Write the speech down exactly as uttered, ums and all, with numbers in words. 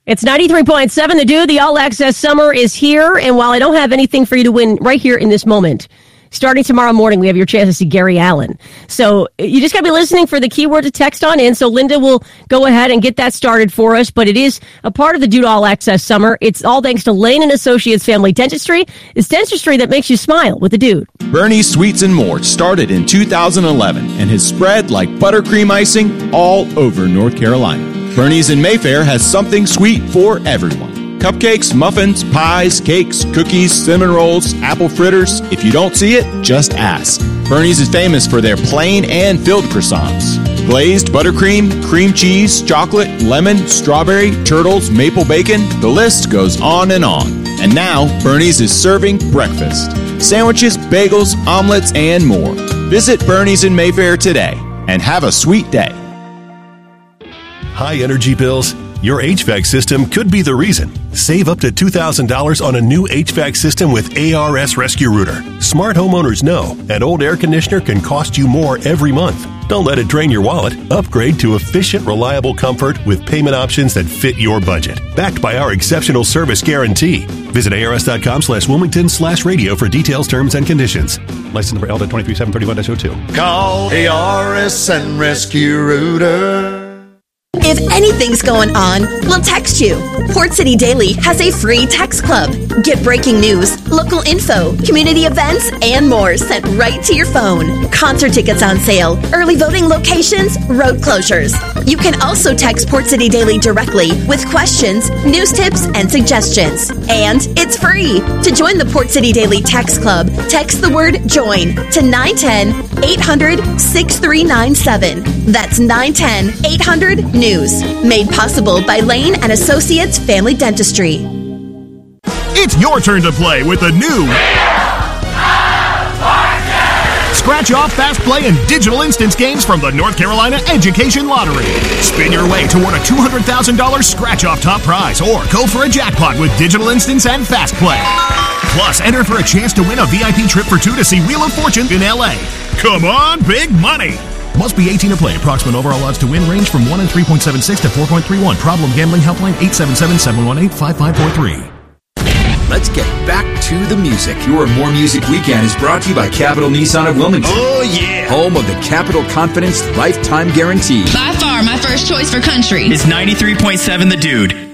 It's ninety-three point seven The Dude. The All Access Summer is here. And while I don't have anything for you to win right here in this moment, starting tomorrow morning, we have your chance to see Gary Allen. So you just got to be listening for the keyword to text on in. So Linda will go ahead and get that started for us. But it is a part of the Dude All Access Summer. It's all thanks to Lane and Associates Family Dentistry. It's dentistry that makes you smile with the Dude. Bernie's Sweets and More started in two thousand eleven and has spread like buttercream icing all over North Carolina. Bernie's in Mayfair has something sweet for everyone. Cupcakes, muffins, pies, cakes, cookies, cinnamon rolls, apple fritters. If you don't see it, just ask. Bernie's is famous for their plain and filled croissants. Glazed, buttercream, cream cheese, chocolate, lemon, strawberry, turtles, maple bacon. The list goes on and on. And now, Bernie's is serving breakfast. Sandwiches, bagels, omelets, and more. Visit Bernie's in Mayfair today and have a sweet day. High energy bills? Your H V A C system could be the reason. Save up to two thousand dollars on a new H V A C system with A R S Rescue Router. Smart homeowners know an old air conditioner can cost you more every month. Don't let it drain your wallet. Upgrade to efficient, reliable comfort with payment options that fit your budget. Backed by our exceptional service guarantee. Visit ars.com slash Wilmington slash radio for details, terms, and conditions. License number L D twenty-three seven thirty-one dash oh two. Call A R S and Rescue Router. If anything's going on, we'll text you. Port City Daily has a free text club. Get breaking news, local info, community events, and more sent right to your phone. Concert tickets on sale, early voting locations, road closures. You can also text Port City Daily directly with questions, news tips, and suggestions. And it's free. To join the Port City Daily Text Club, text the word JOIN to nine one zero, eight hundred, six three nine seven. That's nine one zero, eight hundred, news. Made possible by Lane and Associates Family Dentistry. It's your turn to play with the new Scratch Off, Fast Play, and Digital Instance games from the North Carolina Education Lottery. Spin your way toward a two hundred thousand dollars Scratch Off top prize or go for a jackpot with Digital Instance and Fast Play. Plus, enter for a chance to win a V I P trip for two to see Wheel of Fortune in L A. Come on, big money! Must be eighteen to play. Approximate overall odds to win range from one in three point seven six to four point three one. Problem gambling helpline eight seven seven, seven one eight, five five four three. Let's get back to the music. Your More Music Weekend is brought to you by Capital Nissan of Wilmington. Oh, yeah. Home of the Capital Confidence Lifetime Guarantee. By far, my first choice for country is ninety-three point seven The Dude.